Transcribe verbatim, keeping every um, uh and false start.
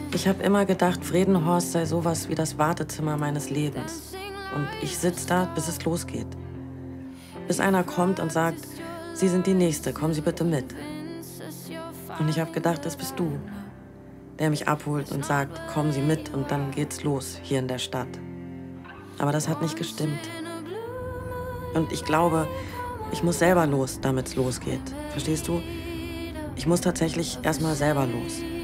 Ich habe immer gedacht, Vredenhorst sei sowas wie das Wartezimmer meines Lebens. Und ich sitze da, bis es losgeht. Bis einer kommt und sagt, Sie sind die Nächste, kommen Sie bitte mit. Und ich habe gedacht, das bist du, der mich abholt und sagt, kommen Sie mit und dann geht's los hier in der Stadt. Aber das hat nicht gestimmt. Und ich glaube, ich muss selber los, damit's losgeht. Verstehst du? Ich muss tatsächlich erst mal selber los.